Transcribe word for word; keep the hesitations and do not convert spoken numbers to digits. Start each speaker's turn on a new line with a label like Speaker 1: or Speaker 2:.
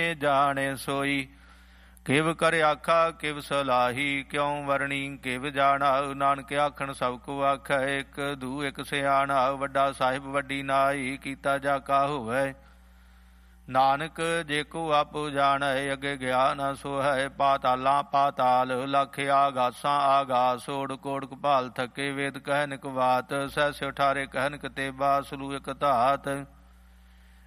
Speaker 1: ਜਾਣੇ ਸੋਈ। ਕਿਵ ਕਰ ਆਖਾ ਕਿਵ ਸਲਾਹੀ, ਕਿਉ ਵਰਣੀ ਕਿਵ ਜਾਣਾ। ਨਾਨਕ ਆਖਣ ਸਭ ਕੋ ਆਖੈ, ਇੱਕ ਦੂ ਇੱਕ ਸਿਆਣਾ। ਵੱਡਾ ਸਾਹਿਬ ਵੱਡੀ ਨਾਈ, ਕੀਤਾ ਜਾ ਕਾ ਹੋਵੈ। ਨਾਨਕ ਜੇ ਕੋ ਆਪੋ ਜਾਣੈ, ਅੱਗੇ ਗਿਆ ਨਾ ਸੋ ਹੈ। ਪਾਤਾਲਾਂ ਪਾਤਾਲ ਲੱਖ ਆਗਾਸਾਂ ਆਗਾਸ। ਓੜ ਕੋੜ ਕਪਾਲ ਥਕੇ ਵੇਦ ਕਹਿਨ ਕ ਬਾਤ। ਸਹਿ ਅਠਾਰੇ ਕਹਿਨ ਕ ਤੇਬਾ, ਸਲੂ ਇਕ ਧਾਤ।